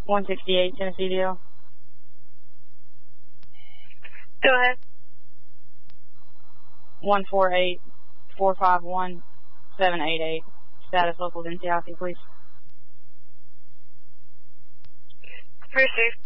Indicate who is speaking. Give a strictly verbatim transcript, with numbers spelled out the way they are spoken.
Speaker 1: one sixty-eight, Tennessee Deal.
Speaker 2: Go ahead.
Speaker 1: one four eight, four five one, seven eight eight. Status local N C I C, please.
Speaker 2: Received.